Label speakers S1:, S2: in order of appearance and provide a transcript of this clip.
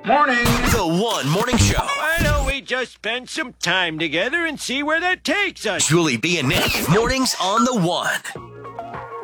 S1: Morning.
S2: The One Morning Show.
S3: Why don't we just spend some time together and see where that takes us?
S2: Julie B and Nick. Mornings on The One.